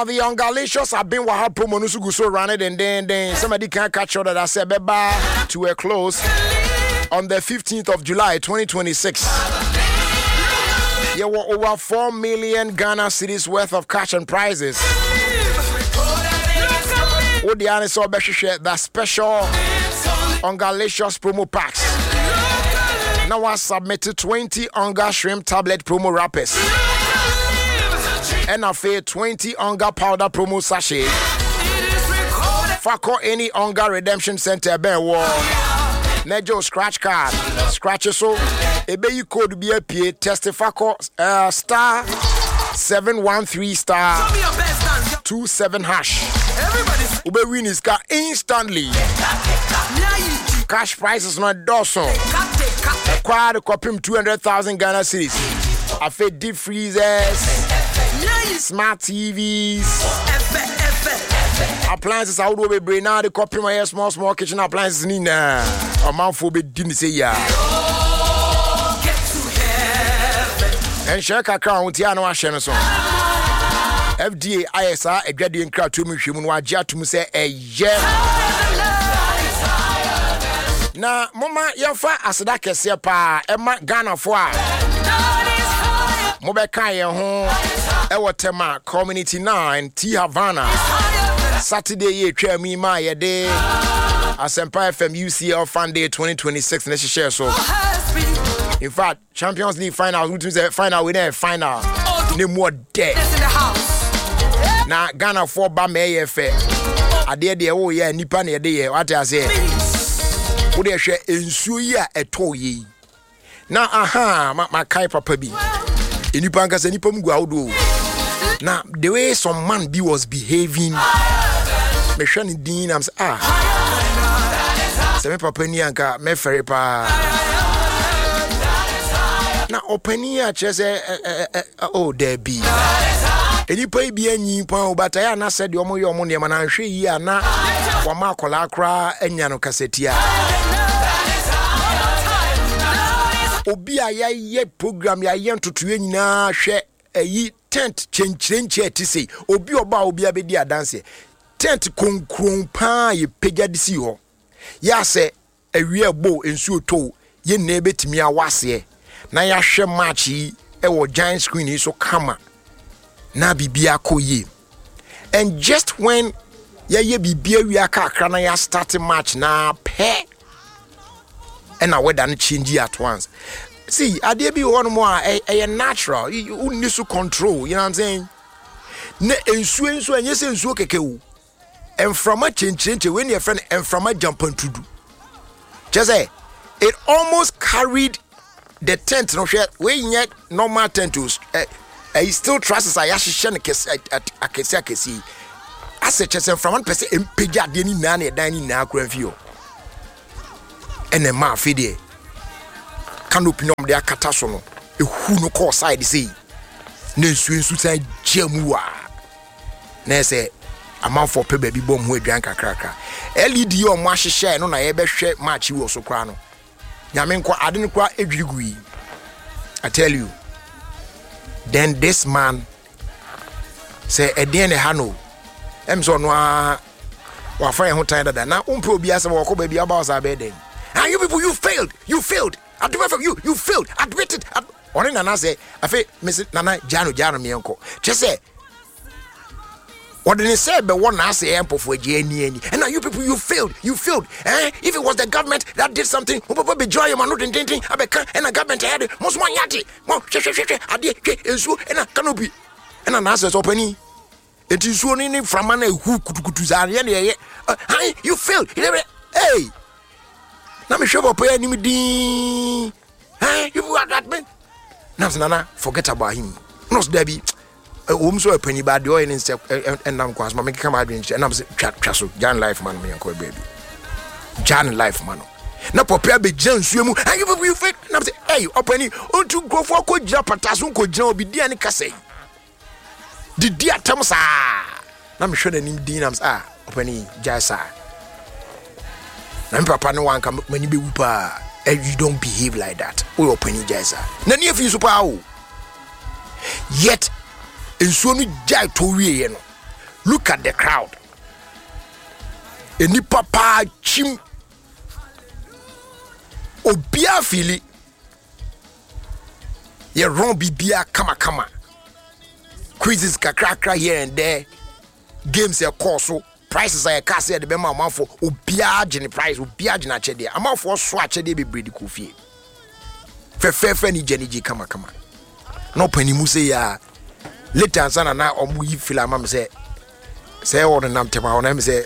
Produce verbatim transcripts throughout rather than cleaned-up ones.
The Ungalicious have been Wahab promo Nusugu so run it and then then somebody can't catch all that I said beba to a close on the fifteenth of July twenty twenty-six. There were over four million Ghana cedis worth of cash and prizes. What the honest or share that special Ungalicious promo packs. Now I submitted twenty Unga shrimp tablet promo wrappers. And I feel twenty Unga powder promo sachet. Fako any Unga redemption center ben war. Nejo scratch card. Scratch so. Ebe you code be a P testify uh, star seven one three star two seven hash. Ube win his car instantly. Cash prices not dozen. Acquired a copy two hundred thousand Ghana cedis. I feel deep freezers, smart T Vs, appliances. I would be bring now the copy my small small kitchen appliances. Nina, a man for be didn't say ya. And share account with Tiano Ashenson. F D A I S R a gradient crowd to me. She will to say a yeah. Na mama yafa aseda kese pa ema Ghana fo a mo be kan ye ho e wotema community nine T Havana Saturday ye twa mi ma ye de Asempa F M U C L Fan Day twenty twenty-six na share so in fact Champions League final we say final we there final ne more there na Ghana fo ba me ye fe ade de wo ye nipa na ye de ye what I say wo de hwe ensuo yi a eto yi na aha ma, ma kai papa bi enipa nka se nipa mgu awodo na the way some man be was behaving me hwe ne din am say ah se me papa ni anka me fere pa na opani a chese oh there be enipa bi anyi pa obata ya na se de omo ye omo ne ma na hwe yi ana wa ma kola akra anya no kasetia obi a ya ye program ya ye ntoto nyina hwe ayi tent chenchirenche etisi obi oba obi abedi adanse tent konkron pa ye pegya disi ho ya se awie bo ensuo to ye na ebetimi awase na ya hwe match yi e wo giant screen yi so kama na bibia koye and just when ya ye bibia wi aka akra na ya start match na pe and now weather change at once. See, I dare be one more a natural. You need to control, you know what I'm saying? Ne ensu ensu and yes ensu keke. And from a change change when your friend and from a jump on to do. Just say it almost carried the tent no share when yet normal tent to I still trust I actually shen a case at a case I can see. I said just from one person and pay at any nanny dining now grand view. And a man fide canopy nom de akataso no ehu no call side say na nsu nsu san jamua na say amount for pay baby bom ho adwan kakraka L E D o mo ahihye no na ye be hwe match wo so kra no nyame nko ade no kwa edwirigui. I tell you, then this man say eden ne ha no em so no a wa fa ye ho tan dada na umpe obi ase wo ko baby about sa be den. And you people, you failed. You failed. Admit from you. You failed. Admit it. Oni nana say, I say, Mister Nana Jano Jano mi uncle. Just say, what did he say? But one I say, ample for Jenny. And now you people, you failed. You failed. Eh? If it was the government that did something, who would be joy man not intending? I become and the government had most one yati. Mo, she she she. I did. And so and I cannot be. And an answer opening. It is only from an who could go to Zaria. You failed. Hey. Na me show up any me din. Hey, you got that man. Now Nana, forget about him. No Debbie. Um so a penny bad oil and and I'm quite make come out and I'm say chaso Jan life man me uncle baby. Jan life man. Na prepare be Jan suemu. And you you fake. Na say hey, openi on to go for ko jira pataso ko jira obi dia ne kase. Di dia tam sa. Na me show na nim din am ah openi jasa. Na papa no wan come when you be whoop you don't behave like that. We open you guys. Na near you super. Yet in so ni jai to we no. Look at the crowd. Eni papa chim. Obia fili. Ye ron bibia kama kama. Quizzes kakra here and there. Games ya course. Prices are cast at the Bema amount for Ubia Jenny price, Ubia Jenna Chedi. Amount for swatch a baby breed coffee. Fair fair friendly Jenny G. Kama Kama. No penny muse ya. Later, son and I, or we feel a mum say, say all the name to my name say,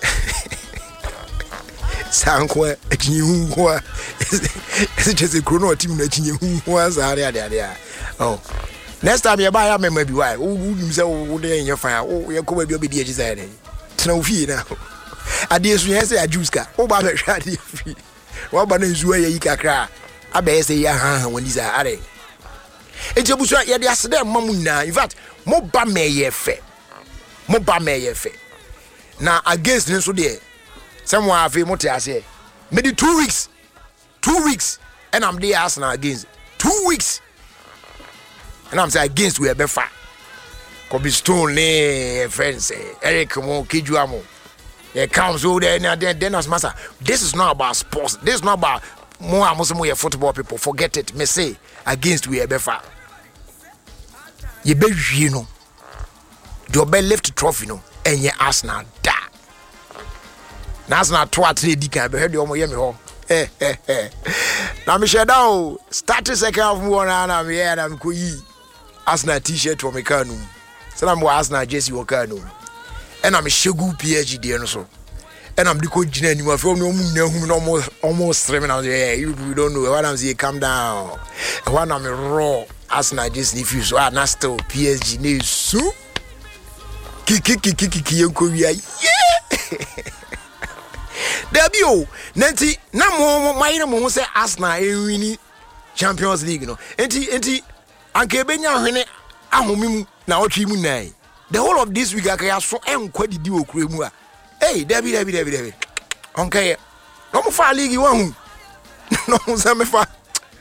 Sanqua, a new one. It's just a chrono team that you was there. Oh, next time you buy a maybe why? Oh, you say, oh, they in your fire. Oh, you're going to be the edges. No fee now. I did say a juice car. Oh, but shady free. What about his way you can cry? I better say, yeah, when these are adding. It's a bush, yeah, there's them mamuna. In fact, more bame ye fe. More bame ye fe. Now, against them, so there. Someone have a motor, I say, maybe two weeks. Two weeks. And I'm there asking against. Two weeks. And I'm saying against we are better. Kobe Stone, eh, friends, Eric Mo, Kijuamo. It comes over there and then, then as master. This is not about sports. This is not about more Muslim football people. Forget it. Me say against we befa. You be you know. You be left trophy no. And ye Arsenal da. Arsenal twat three di can be heard you me ho. Eh eh eh. Now me share down. Start the second half one and I'm here and I'm going Arsenal t-shirt for me kanu. So I'm Arsenal Jesse Wakano. And I'm a Shogu P H D and so. And I'm the coach anymore from no moon almost almost three minutes. Yeah, you don't know what I'm saying. Calm down. When I'm a raw Arsenal Jesse if you so are not still P S G news so kiki kiki kiki Korea. Yeah. There be oh Nanti na mo my mo say Arsenal winning Champions League no. Enti enti anke benya hwene ahomimu na otrimu nai. The whole of this week I so enkwa didi okuremu a. Hey, Debbie Debbie Debbie Debbie. Okay. No mo fa league one. No mo say me fa.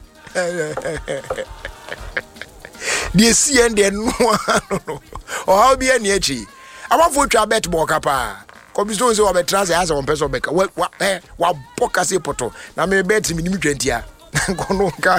The C N D no no. O how be any echi. I want for try bet boka pa. Komiston say we bet transfer as one person beka. Wa eh wa boka say poto. Na me bet me nim twenty a. Kono nka.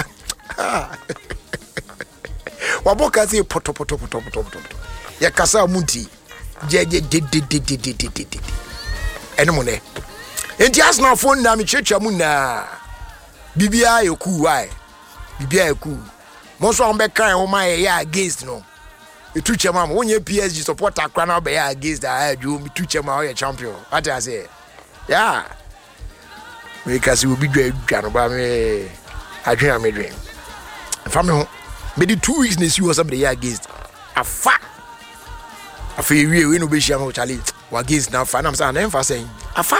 Waboka say poto poto poto poto poto. Ya kasa munti. Je je de de de de de de de. Eno ne. Enti Arsenal phone na me checha mu na. Bibia yoku why? Bibia yoku. Mo so on be kan o ma ya against no. Etu chema mo onye P S G supporter kra na be ya against the aju me tu chema o ya champion. What I say? Yeah. We kasi we be dwa no ba me. Adwen am dream. Family maybe two weeks next you or somebody against a fa. I feel we we no be share Charlie. We against now fa. I'm saying I'm saying a fa.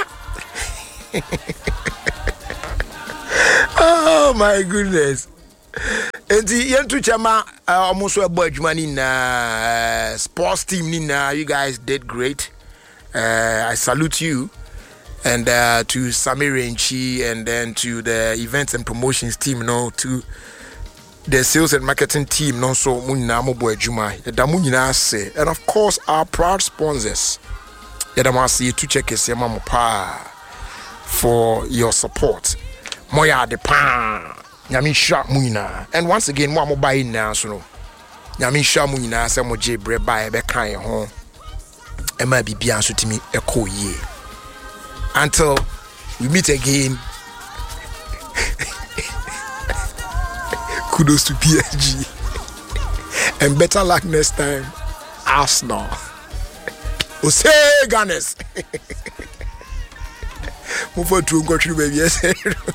Oh my goodness. And the yentu chama almost a boy money na sports team ni na. You guys did great. Uh, I salute you. And uh, to Samir Renchi and then to the events and promotions team, you know, to the sales and marketing team, no so munina mobo ejuma. Yada munina say, and of course our proud sponsors. Yada masi to check it mama pa for your support. Moya de pa. Nyami sha munina. And once again, mo mo buy now so no. Nyami sha munina say mo je bre buy be kan ho. E ma bibia so timi e ko ye. Until we meet again. Kudos to P S G. And better luck next time. Arsenal. Ose Gunners. Move on to go through baby. Yes.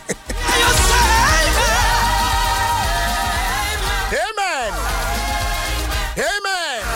Amen. Amen.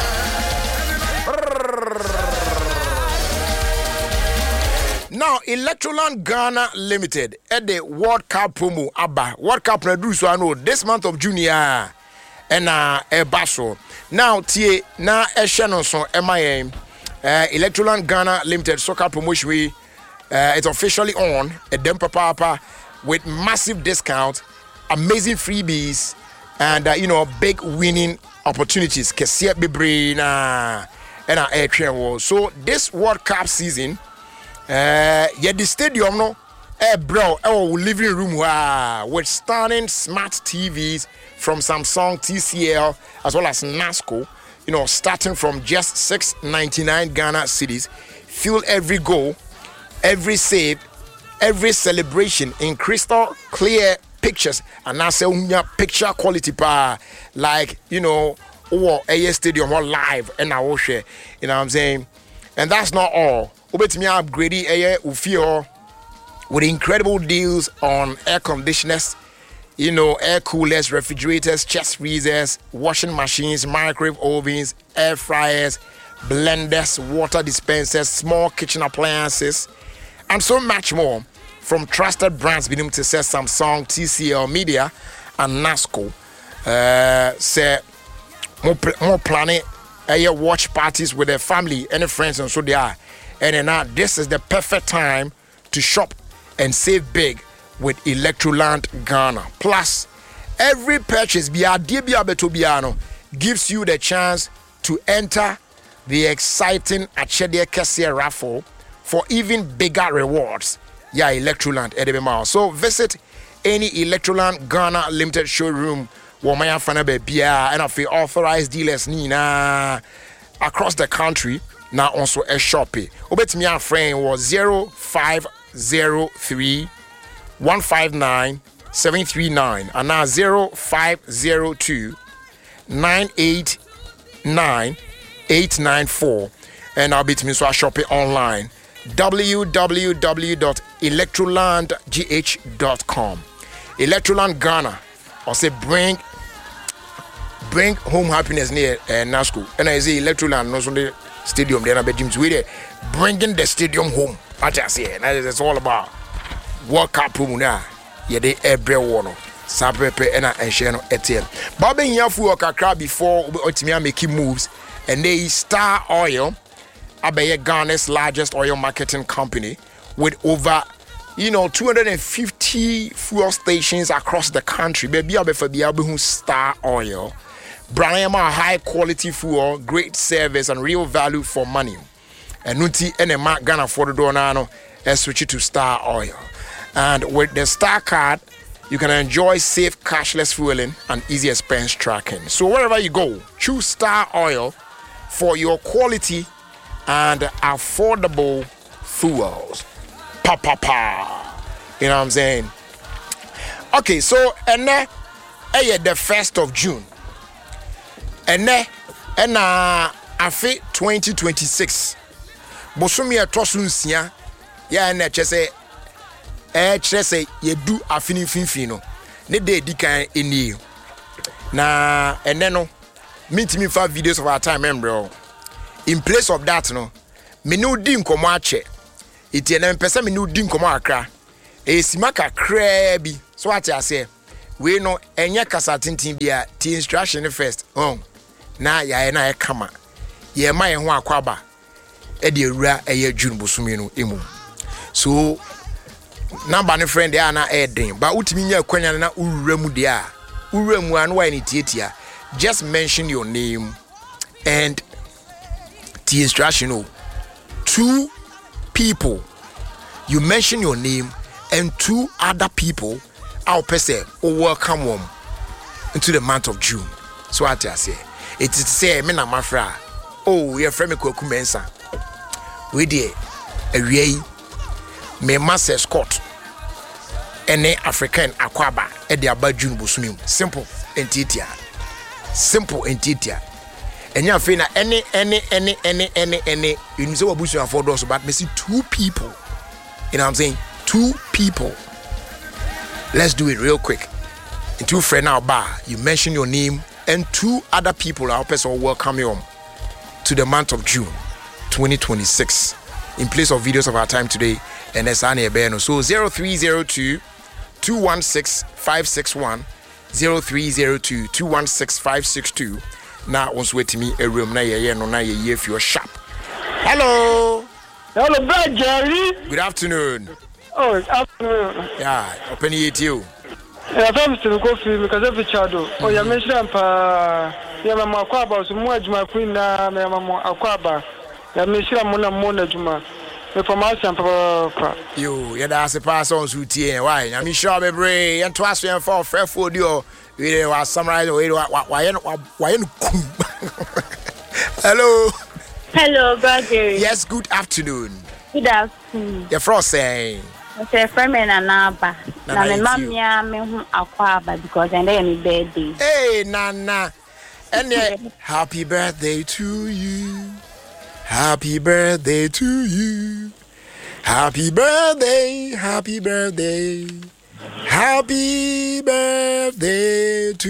Now, Electroland Ghana Limited at the World Cup promo Abba World Cup produce I know this month of Junior and uh a basso. Now T na a Shannon so M I M uh Electroland Ghana Limited soccer promotion we uh it's officially on a Dempa Papa with massive discount, amazing freebies, and uh, you know big winning opportunities. Kesia Bibre na and our air train was. So this World Cup season, uh, yeah, the stadium no, eh bro, our living room wow, with stunning smart T Vs from Samsung, T C L, as well as NASCO. You know, starting from just six ninety-nine Ghana cedis, fuel every goal, every save, every celebration in crystal clear pictures, and now say picture quality pa like you know, or a stadium or live and I will share. You know what I'm saying? And that's not all. Obet me upgrading a ufio with incredible deals on air conditioners. You know, air coolers, refrigerators, chest freezers, washing machines, microwave ovens, air fryers, blenders, water dispensers, small kitchen appliances, and so much more from trusted brands beginning to say Samsung, T C L Media, and NASCO. Uh, say more, more planning uh, watch parties with their family and their friends, and so they are. And then now this is the perfect time to shop and save big with Electroland Ghana. Plus, every purchase gives you the chance to enter the exciting Achede Kessier raffle for even bigger rewards. Yeah, Electroland Edemema. So visit any Electroland Ghana Limited showroom where my friend be and of the authorized dealers Nina across the country. Now also a shopping. Obet me a friend was zero five zero three one five nine seven three nine and now zero five zero two nine eight nine eight nine four, and I'll be to me so I shop it online w w w dot electroland g h dot com. Electroland Ghana, I'll say bring bring home happiness near uh, NASCO, and I say Electroland no Sunday stadium there na be James we there bringing the stadium home. What I say, that is all about. World Cup promo yeah they every one sapepe and and share no etel but ben here for kakra before otimia making moves, and they Star Oil abaye Ghana's largest oil marketing company with over you know two hundred fifty fuel stations across the country. Baby abefa bia be Star Oil brand high quality fuel, great service and real value for money. And nuti ene ma Ghana for the door now switch it to Star Oil. And with the Star card, you can enjoy safe cashless fueling and easy expense tracking. So wherever you go, choose Star Oil for your quality and affordable fuels. Pa pa pa. You know what I'm saying? Okay, so and then eh, the first of June. And then and uh afi twenty twenty-six. Bosumi atosunsia ya na chese eh chese yedu afini finfin no ne dey dikan eni na ene no meet me for videos of our time member. In place of that no me no di nkomo ache iti na mpesa me no di nkomo akra e simaka kra bi so what I say we no enye kasa tintin bia ti instruction first oh na ya na e kama ye ma ye ho akwaba e de ewura eye June bosumi no emu. So number ne friend there na e den ba utimi nya kwanya na uwura mu de a uwura mu an why ni tietia just mention your name and the instruction. Oh, two people you mention your name and two other people I'll say oh welcome home into the month of June. So what I say it is say me na mafra oh your friend me Kwaku Mensa we dey awie me master Scott ene African akwaba e de aba June bosumi. Simple and titia simple and titia and you feel any any any any any any you know what busu afford us, but me see two people, you know what I'm saying, two people. Let's do it real quick. And two friend now bar you mention your name and two other people our person welcome you to the month of June twenty twenty-six in place of videos of our time today. And that's Annie Beno. So zero three zero two two one six five six one zero three zero two two one six five six two. Now once wait to me a room na ye no na ye if you're sharp. Hello. Hello, bad Jerry. Good afternoon. Oh, afternoon. Yeah, open it you. Yeah, I'm still coffee because every child. Oh, you mentioned pa ya mama akwaba so mu adwuma queen na me mama akwaba ya me shira mu na mu na adwuma me formation papa yo ya da se pass on so tie why na me sure be bre yen to aso yen for frefo di o we wa summarize we wa yen wa yen kum. Hello. Hello, brother. Yes, good afternoon. Good afternoon. Your frost saying Okay, from me na naba. Na me mam ya me hu akwaba because and then my birthday. Hey, Nana. And happy birthday to you. Happy birthday to you. Happy birthday, happy birthday. Happy birthday to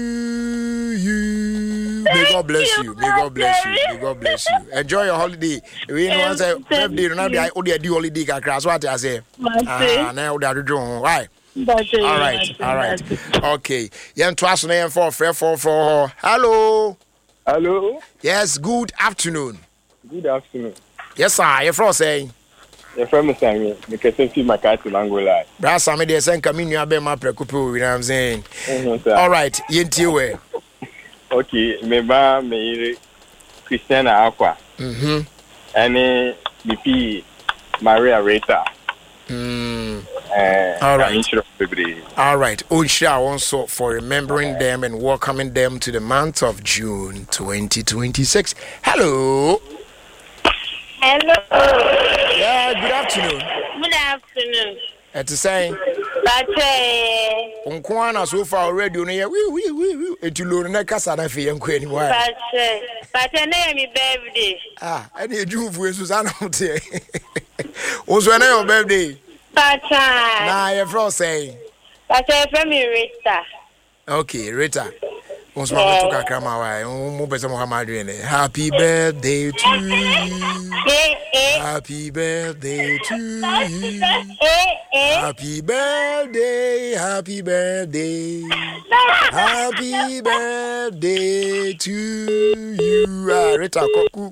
you. May God bless you. May God bless you. May God bless you. Enjoy your holiday. We know say birthday no be I only do holiday kakra so what I say. Ah, na we dey do why? All right. All right. Okay. Yen to aso na yen for fair for for. Hello. Hello. Yes, good afternoon. Good afternoon. Yes sir, you from saying Your friend is saying, "Me can see my cat in Angola." Brasa me dey send kaminu abe ma prekupu, you know what I'm saying? Mm-hmm, all right, yenti we. Okay, me ba me Christiana Aqua. Mhm. Any B P Maria Rita. Mm. Uh, all right. All right. Unsha also for remembering them and welcoming them to the month of June twenty twenty-six. Hello. Hello. Yeah, good afternoon. Good afternoon. It's saying But uh Unkwana so far already on here. We we we we etulo na kasa na fe yanko ani wa. But uh, but na my birthday. Ah, any ejufu esu sana mte. Ozo na your birthday. But Na your friend say. But from me Rita. Okay, Rita. Once mama took a crama why mo pese mo hamadwe ne. Happy birthday to you. Happy birthday to you. Happy birthday, happy birthday. Happy birthday to you. Ah, Rita.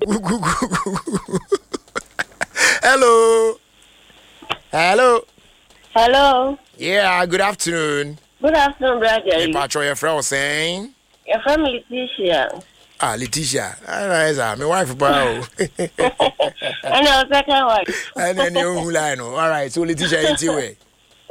Hello. Hello. Hello. Yeah, good afternoon. Good afternoon, brother. Hey, Patrick, your friend was saying. Your from Leticia. Ah, Leticia. All right, sir. My wife, bro. And our second wife. And then you line. All right, so Leticia, ain't you way?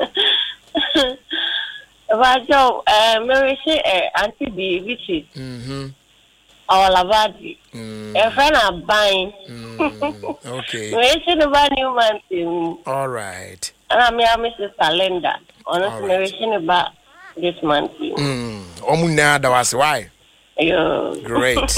But Joe, uh, Mary, Auntie B, which is mm-hmm. our Lavadi. Mm. A friend of buying. Mm. Okay. Mary, she never knew man. All right. And I'm here, Missus Calendar. Honestly, Mary, she never this month. Mm. Omuna, that was why. Yeah. Great.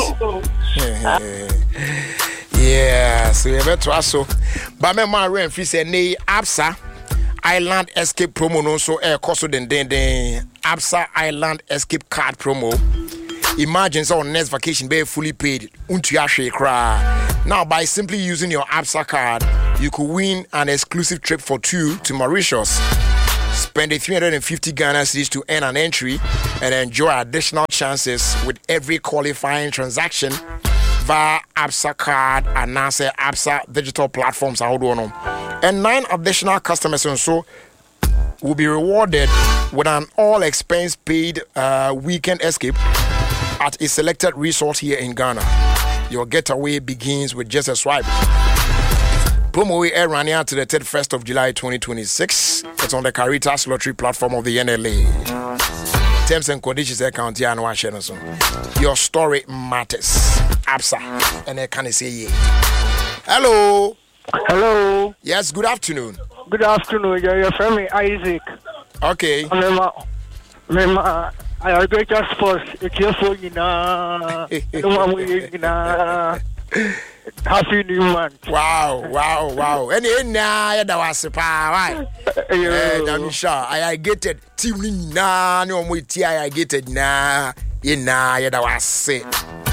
Yeah, so you better also. But my man ran free say nay Absa Island Escape promo no so air cost den den den Absa Island Escape card promo. Imagine so next vacation be fully paid. Untu ahwe kra. Now by simply using your Absa card, you could win an exclusive trip for two to Mauritius. Spend a three hundred fifty Ghana cedis to earn an entry and enjoy additional chances with every qualifying transaction via Absa card and NASA Absa digital platforms. And nine additional customers also will be rewarded with an all expense paid uh, weekend escape at a selected resort here in Ghana. Your getaway begins with just a swipe. Promo will air running out to the thirty-first of July twenty twenty-six. It's on the Caritas lottery platform of the N L A. Terms and conditions account here and one channel. Your story matters. Absa. And I can say yeah. Hello. Hello. Yes, good afternoon. Good afternoon. You're your friend Isaac. Okay. Mema, mema, I are great sports. It's your phone, you know. Happy new month. Wow, wow, wow. And then now that was why. Eh, I'm sure I get it. Team na no mo ti I get it na. Ye na that was it.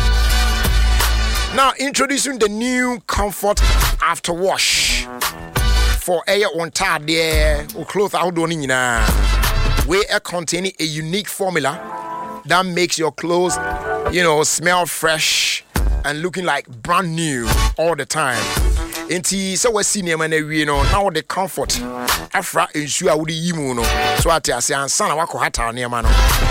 Now introducing the new Comfort After Wash for air on tire there or clothes out on na. We are containing a unique formula that makes your clothes, you know, smell fresh and looking like brand new all the time. Enti so we see name na we no now the Comfort afra ensure we yimu no so ati ase ansa na wako hata name no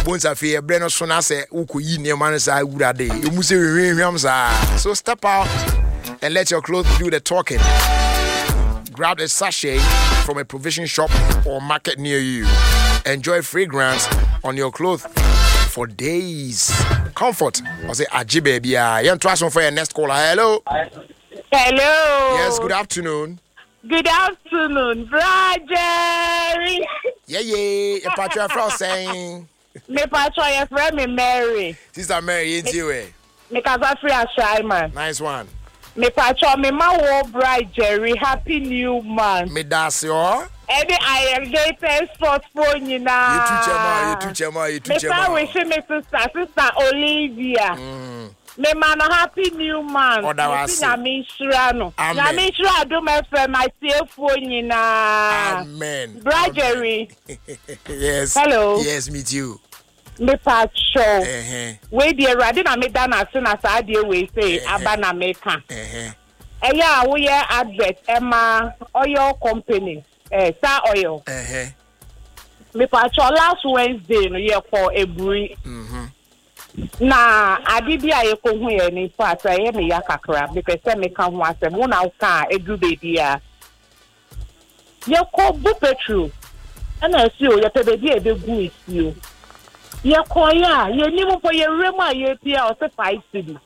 bonsa fe bre no so na se ukoyi ne man sa wurade emu se hwehwehwam sa. So step out and let your clothes do the talking. Grab a sachet from a provision shop or market near you. Enjoy fragrance on your clothes for days. Comfort. I say aji baby. You try some for your next caller. Hello. Hello. Yes, good afternoon. Good afternoon, brother. Yeah, yeah. Your patron from saying. Me patron, your friend me Mary. Sister Mary, ain't you? Me casa free assignment. Nice one. Me patron, me ma wo bride Jerry. Happy new month. Me das yo. Any alligator sports phone you na. You too chema, you too chema, you too chema. Me say wish me sister, sister Olivia. Mm. Me man happy new month. Oda wase. Na me shira no. Amen. Na me shira do me friend my tie phone you na. Amen. Bride Jerry. Yes. Hello. Yes, meet you. Me patcho. Uh-huh. We dey ready na me dan ase na sa dey we say aba na me ka. Uh-huh. Eya wo ye advert Emma oil company. Eh sa oil. Uh-huh. Me patcho last Wednesday no ye for Eburi. Mhm. Na adidi a ye ko hu ye ni patcho ye me ya kakra because say me ka hu asem wo na ka edu baby a. Ye ko bu petrol. Ana si o ye pe baby e be gu isi o. Ye koya, ye ni mo po ye rema ye pia o se five cities.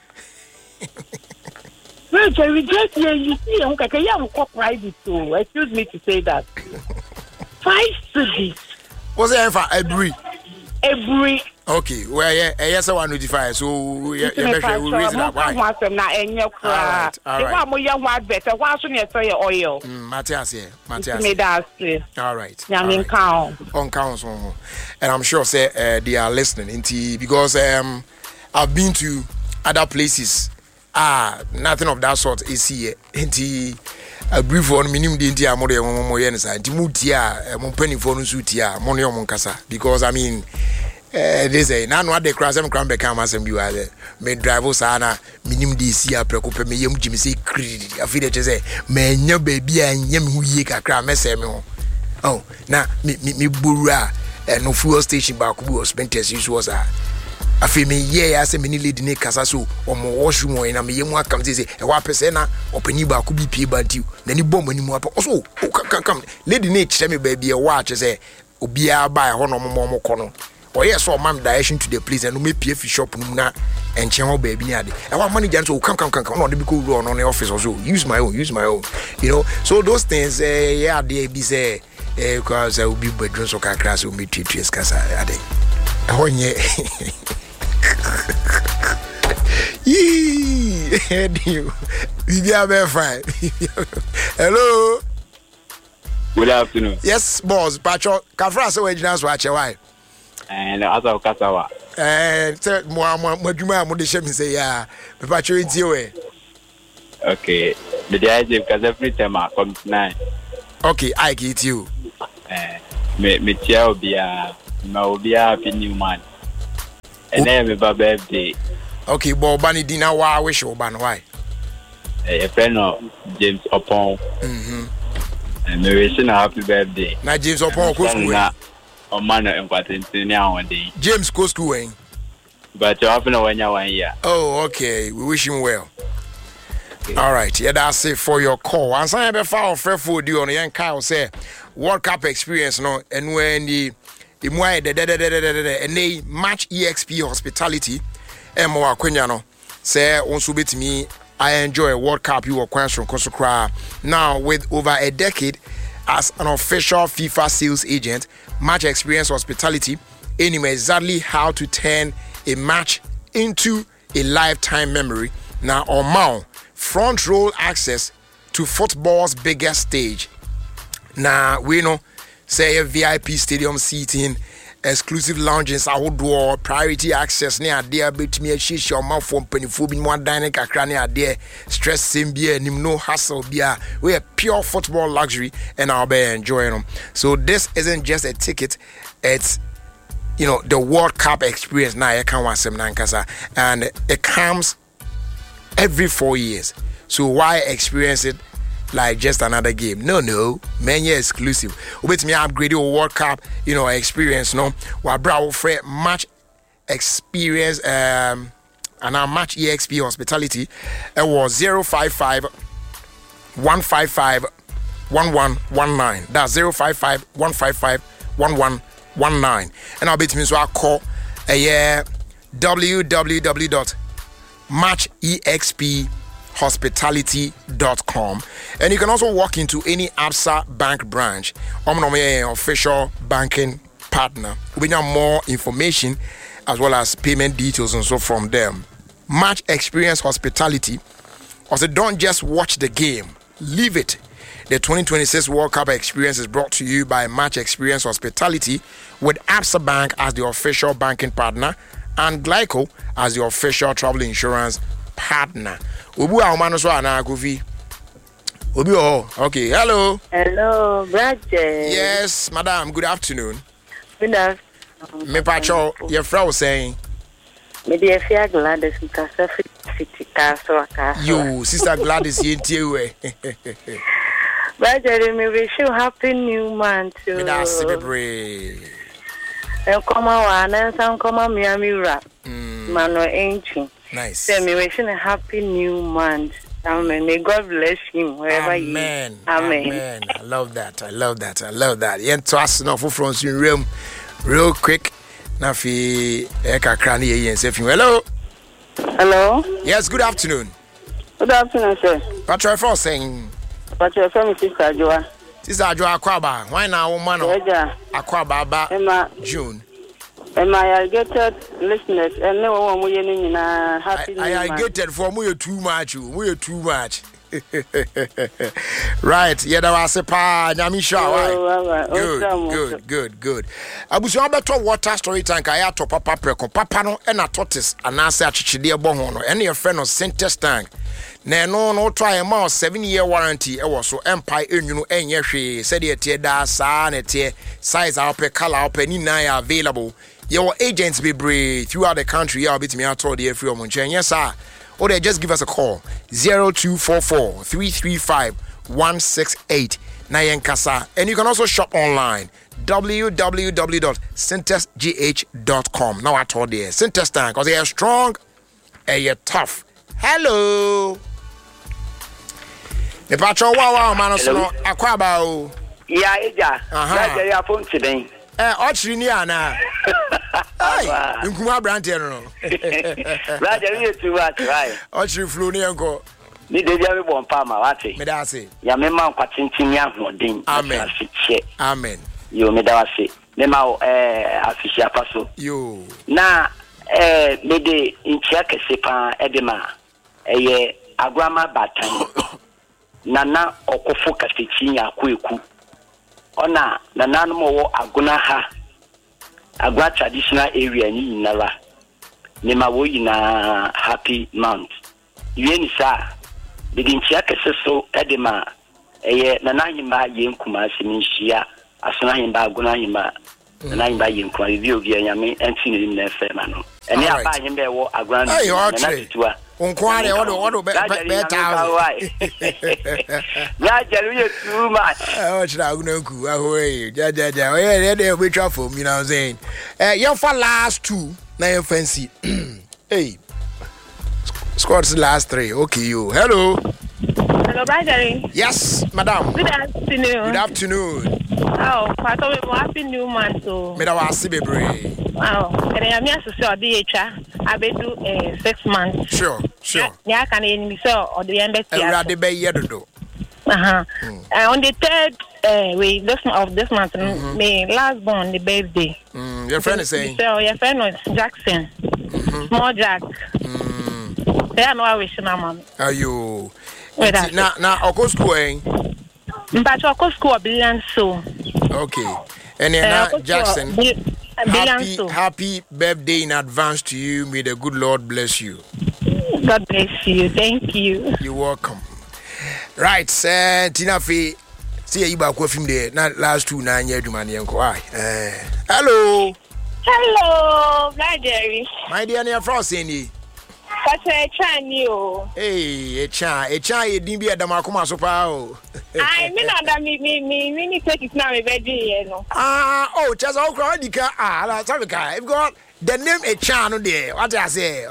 Well, Jerry, just ye you see, I'm like, yeah, I'm quite private too. Excuse me to say that. Five cities. What's the for every? Every. Okay, well, yeah, yes, I want to notify. So, yeah, yeah, we raise it up. Why? All right, all right. If I'm young, what better? Why shouldn't you say oil? Matthias here, Matthias. Me that's it. All right. I mean, count on council, and I'm sure say uh, they are listening into because um I've been to other places. Ah, nothing of that sort is here. Into a brief one minimum the India more more yensa. Into mutia, mo penny for no sutia, money on kasa because I mean. Eh, they say now what they cross them cram become as you are there. Me drive sana minimum D C a preocupe me yam Jimmy say credit. I feel that say me nya baby and yam who ye kakra me say me. Oh, na me me me bura eh no fuel station back we was spent as usual was a I feel me yeah I say me ni lady ne kasa so o mo washroom o na me yam akam say e wa pese na opani back bi pie bantiu na ni bomb ni mu apa so come come lady ne kire me baby e wa che say obia ba e ho no mo mo kono. Oh yes, so ma'am direction to the place and me P F shop na and channel baby ade. And one manager so come come come come on the big run on the office also. Use my own, use my own. You know, so those things uh, yeah they be say because I will be bedroom so kakra so me treat trees kasa ade. Oh yeah. Yee, we are very fine. Hello. Good afternoon. Yes, boss. Pacho, kafra so we just watch why. And asa okasawa eh say mo mo adwuma mo de shemi say ya me pa chere ntie we okay the day because every time I come tonight okay I get you eh me me tia obia ma obia happy new month and then me birthday okay bo bani dina wa wish oba no why eh friend of James Opon mhm and me wish na happy birthday na James Opon ko school on man and quatin now one day. James go school when? But you happen when you one year. Oh, okay. We wish him well. Okay. All right. Yeah, that's it for your call. And some of our friend food you on the young Kyle say World Cup experience no and when the the more the and they match E X P hospitality and more Quenya no say on so bit me I enjoy World Cup you were question from now with over a decade as an official FIFA sales agent, Match Experience Hospitality, I know exactly how to turn a match into a lifetime memory. Now, on Mount, front row access to football's biggest stage. Now, we know, say a V I P stadium seating, exclusive lounges, outdoor, priority access near there, bet me a shish your mouth from pennyphobia, one dining kakra near there, stress sim beer, no hassle beer. We are pure football luxury and I'll be enjoying them. So this isn't just a ticket, it's you know the World Cup experience now. I can't want some nankasa, and it comes every four years. So why experience it like just another game. No, no, many exclusive. With me, upgrade your World Cup, you know, experience. No, we brought for match experience. Um, and our match E X P hospitality. It was zero five five one five five one one one nine. That's zero five five one five five one one one nine. And I'll be to me so I call a yeah w w w dot match e x p hospitality dot com, and you can also walk into any Absa Bank branch. I'm an official banking partner. We need more information as well as payment details and so from them. Match Experience Hospitality. Also, don't just watch the game, live it. The twenty twenty-six World Cup experience is brought to you by Match Experience Hospitality with Absa Bank as the official banking partner and Glyco as the official travel insurance partner. Ubu Aumano so ana Govi. Ubu oh, okay. Hello. Hello, Roger. Yes, madam. Good afternoon. Good afternoon. Me pacho, your friend was saying. Me dear Fia Gladys, Casa City Castle. You, Sister Gladys, you too. Roger, me wish you happy new month. Me da celebrate. And come on, and some come on, Miami rap. Mano ancient. Nice. Say me wishing a happy new month. Amen. May God bless him wherever Amen. he is. Amen. Amen. I love that. I love that. I love that. Yen to us now for from room real quick. Na fi eka krani yen say hello. Hello. Yes, good afternoon. Good afternoon, sir. Patrick for saying Patrick for me sister Joa. Sister Joa Akwaba. Why now woman? Yeah. Akwaba ba Emma June. And my alligated listeners, and no one will be happy. I, I get it for me too much. We too much. Right, yeah, that was a pa. Nyamisha. Good, good, good, good. Abusu abeto water story tank. I to papa preko. Papa no and a tortoise. And I say chichide bohono. And your friend of Centers tank. Ne no no try a mouse seven year warranty. It was so empire. You know, and yes, she said it here. Da sa ne tie size out per color out per ni na available. Your agents be brave throughout the country. Y'all be to me out all the free on yes, sir. Or they just give us a call zero two four four three three five one six eight nine Kasa. And you can also shop online w w w dot centers g h dot com. Now I told you Centers Tank because they are strong and you're tough. Hello. The patrol wow man so akwaba. Yeah, yeah. Uh-huh. Yeah, phone today. Eh, ochiri ni ana. Ai, nkuma brand here no. Roger, you too much, right? Ochiri flu ni enko. Ni dey be bon pa ma wate. Me da say. Ya me man kwatintin ya hodin. Amen. Amen. Yo me da say. Me ma eh afisia paso. Yo. Na eh me dey inchia kese pa edema. Eye agwama batan. Nana okofo kafechi ya kweku. Ona nana mo wo aguna ha. Agwa traditional area ni inala. Nema wo ina happy month. Yeni sa begin chia kese so edema eye nana himba ye nkuma siminhia asona himba aguna himba nana himba ye nkuma bi obi anyame entini na efe ma no. Ene aba himba e wo aguna nana titua. Unkware odo odo be better. Ya jaru ye too much. Oh, chira aguna nku ahoy. Ja ja ja. We dey we try for you know what I'm saying. Eh your for last two na your fancy. Hey. Squad's last three. Okay, you. Hello. Hello, Brian. Yes, madam. Good afternoon. Good afternoon. Oh, I thought we were happy new month. So, me da wasi bebre. Oh, and I am here to say D H R. I be do uh, six months. Sure, sure. Yeah, can you say or the embassy? I rather be here to do. Uh huh. Uh, on the third uh, week this of this month, mm-hmm. my last born the birthday. Mm, your friend is saying. So your friend was Jackson. Mm-hmm. Small Jack. Mm. They are no I wish na mama. Are you? Na na oko school eh? But oko school billion so. Okay. And then uh, Jackson. Happy, happy birthday in advance to you. May the good Lord bless you. God bless you. Thank you. You're welcome. Right, uh, Tina Fee. See you back with him there. Not last two nine years, man. Uh, hello. Hello, my dearie. My dear, near Frosty. Pacha Chani o. Hey, a cha, a cha, a dimbi at the Makuma Sopa. I mean that me me me me take it now, baby, you know. Ah, oh, just all chronicle. Ah, that's all the guy. I've got the name a channel there. What I say?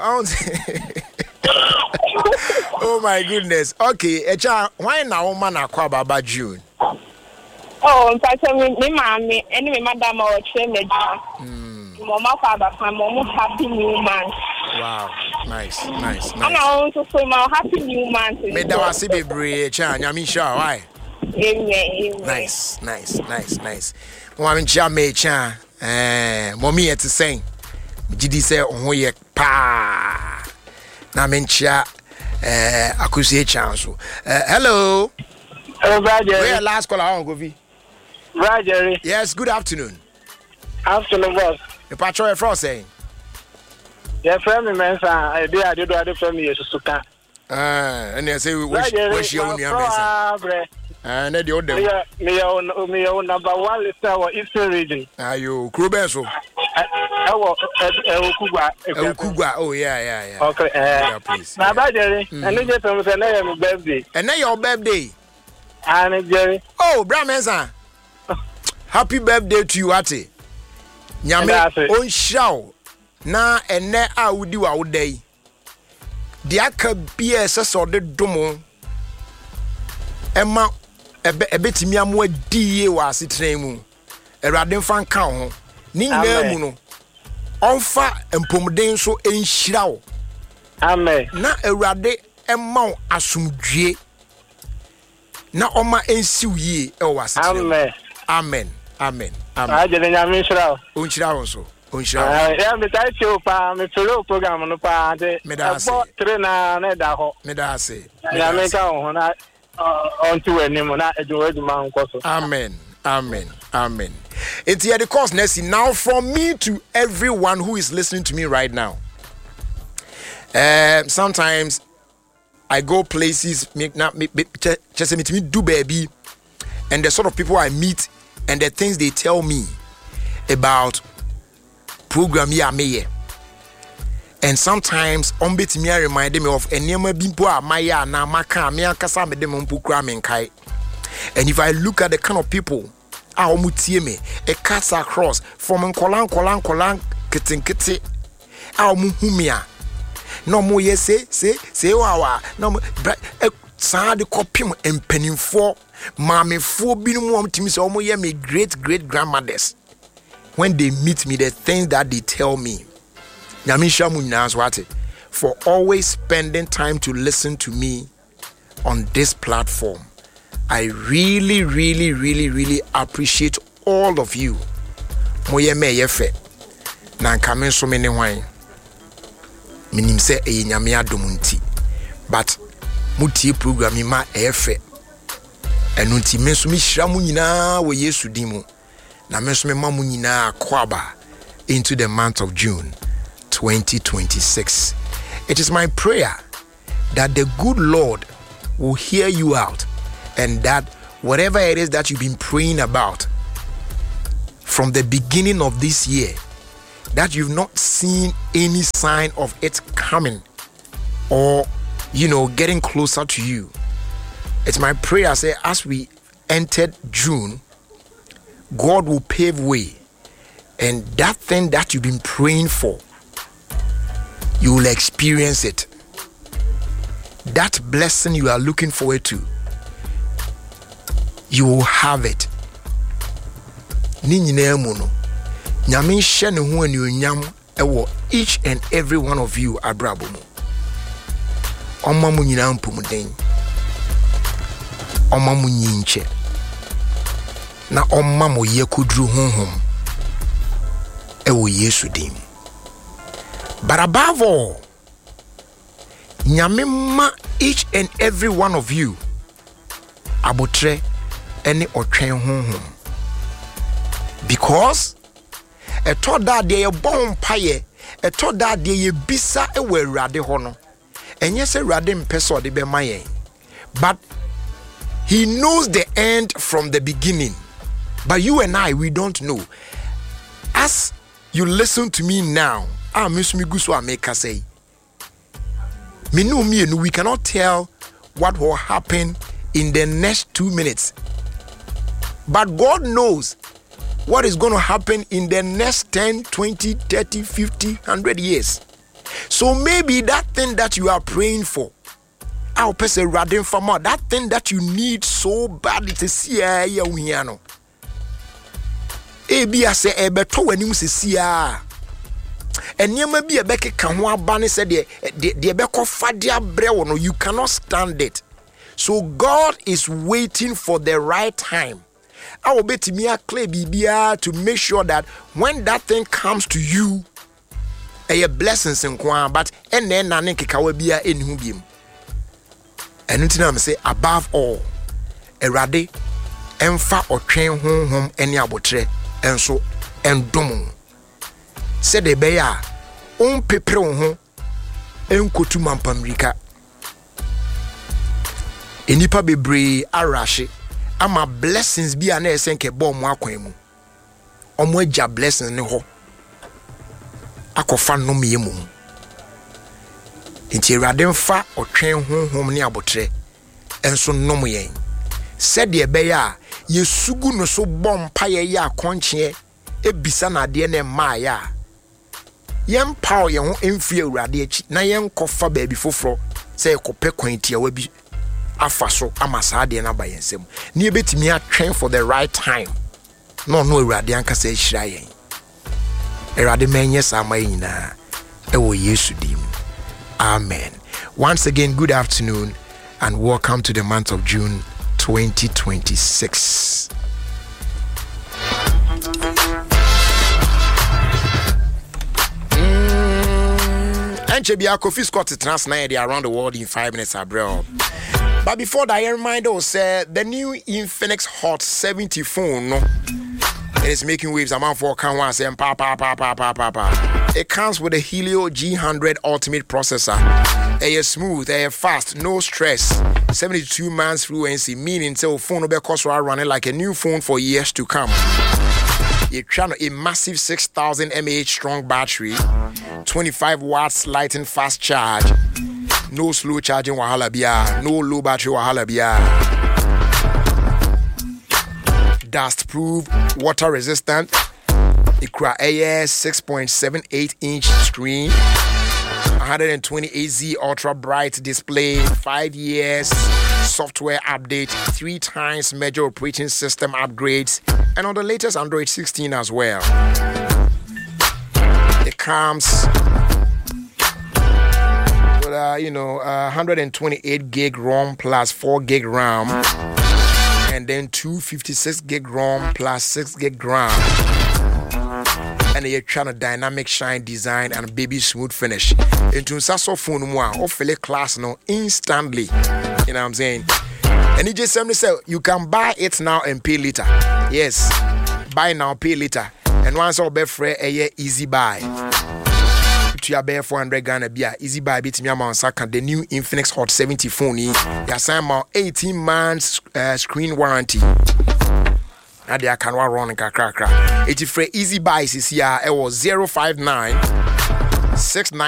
Oh my goodness. Okay, a cha, why now, man, Aquaba about June? Oh, Pacha, me, mammy, anyway, madam, or change. Mama, father, my mom, happy new month. Wow, nice, nice, nice. And I also say my happy new month. Me da wasi bebre cha nyami sha why? Amen. Nice, nice, nice, nice. Mo am cha me cha eh mommy et sen. Me gidi say ho ye pa. Na me cha eh akusie cha so. Hello. Hello, Roger. Where last call on go vi? Roger. Yes, good afternoon. Afternoon, boss. The patrol for saying. Yeah, friend, me man, I did I did I did from me Suzuka. Ah, and they say we wish wish you on your message. Ah, na the other. Me me on me on number one list our Eastern region. Ah, you Krubenso. I was Okugwa. Okugwa. Oh yeah, yeah, yeah. Okay. Yeah, please. Now, Jerry, and you just tell me say na your birthday. And now your birthday. And Jerry. Oh, Bramensa. Happy birthday to you, Ate. Nyame on show. Na ene a wudi wa wodai de aka bia esese ode domo ema ebe ebetimi amo adiye wa asetran mu Awurade mfa nka ho ni nyina mu no onfa empomden so enhyira wo amen na Awurade ema wo asomdwie na oma ensiw yie e wa asetran amen amen amen amen ajele nyame nhyira wo onhyira wo so. Ah, yeah, me tai cho pa me follow program no pa de. Me da se. Tre na na da ho. Me da se. Ya me ka ho na on to anim na edu edu man nkoso. Amen. Amen. Amen. It's here the course Nessie. Now from me to everyone who is listening to me right now. Um sometimes I go places make not just me do baby and the sort of people I meet and the things they tell me about program ya me and sometimes on bit me remind me of enema bimpo a maya na maka me akasa me dem mpo kura me nkai. And if I look at the kind of people a omutie me e cuts across from nkolan nkolan nkolan kitinkiti a omuhumia no mo ye say say say wa no sa de kopim empanimfo mamefo binu mo omtimi say omo ye me great great grandmothers. When they meet me, the things that they tell me, for always spending time to listen to me on this platform. I really, really, really, really appreciate all of you. Moye me yefe. Na nkame so many wine. Minim se e nyame adomunti. But mutie program ma efe. Enu nti me so mi hira mu nyina wo Yesu dimu. Na menso me mamu nyina akwaba into the month of June twenty twenty-six. It is my prayer that the good Lord will hear you out and that whatever it is that you've been praying about from the beginning of this year, that you've not seen any sign of it coming or, you know, getting closer to you. It's my prayer, say, as we entered June, God will pave way, and that thing that you've been praying for, you will experience it. That blessing you are looking forward to, you will have it. Ni nyina mu no, nyame hye ne ho anuonyam ewo each and every one of you abrabo mu. Omma mu nyina mpomuden. Omma mu nyinche. Na omma mo yekudru honhom ewo Yesu dim. But above all, nyame ma each and every one of you abotre ene otwen honhom, because eto da de ye bon paye, eto da de ye bisa ewo Awurade ho no enye se Awurade mpeso de be mayen, but he knows the end from the beginning. But you and I, we don't know. As you listen to me now, ah, Miss Miguso Ameka say, Me no me no, we cannot tell what will happen in the next two minutes. But God knows what is going to happen in the next ten, twenty, thirty, fifty, one hundred years. So maybe that thing that you are praying for, I'll pass a radin for more. That thing that you need so badly to see a yawiano. Ebi ase ebeto wani musisi a. Enyema bi ebeke kan ho abane se de de ebeko fade abre wo no, you cannot stand it. So God is waiting for the right time. I will bet me a clay bibia to make sure that when that thing comes to you, a blessings in kwa, but and then na nkeka wa bia enhu biem. Enu tina me say above all, Erade emfa otwen honhom eni abotre enso endom. Said the beya on pepre ho enkotu mampamrika. Enipa bebre arashi ama blessings bi ana esenke bo mo akwan mu. Omo agya blessings ne ho. Akofa no meyemu. Nti Erade mfa otwen honhom ne abotre enso nom yen. Said the beya yesugu no so bom paye ya konche ebisa na de ne maaya. Yen power yen ho emfie Awurade achi na yen kofa ba bi foforo say ekope kwantia wa bi afaso amasa de na ba yensem na ebetimi atwen for the right time no no Awurade anka say hira yen Awurade menye sama yina ewo Yesu dim. Amen. Once again, good afternoon and welcome to the month of June twenty twenty-six. Enchebia Kofi Scott transnine around the world in five minutes, bro. But before that, I remind us, uh, the new Infinix Hot seventy phone, no, it is making waves among four can once and pa pa pa pa pa pa pa. It comes with a Helio G one hundred Ultimate processor. A smooth, a fast, no stress. seventy-two months fluency, meaning so phone will be cost running like a new phone for years to come. It can a massive six thousand milliamp hour strong battery, twenty-five watts light and fast charge, no slow charging wahala biya, no low battery wahala biya. Dust proof, water resistant. It cra a six point seven eight inch screen, one hundred twenty-eight Z ultra bright display, five years software update, three times major operating system upgrades, and on the latest Android sixteen as well. It comes with uh, you know uh, one hundred twenty-eight gig ROM plus four gig RAM, and then two hundred fifty-six gig ROM plus six gig RAM. And you're trying to dynamic shine design and baby smooth finish. Into Sasso phone moi or filet class no instantly. You know what I'm saying? And he just simply said you can buy it now and pay later. Yes. Buy now, pay later. And once all be free a year easy buy. To your bear four hundred Ghana beer, easy buy bit me amount second the new Infinix Hot seventy phone. You sign my eighteen months uh, screen warranty. Now they can run and crack crack. It's free easy buys is here. It was zero five nine six nine.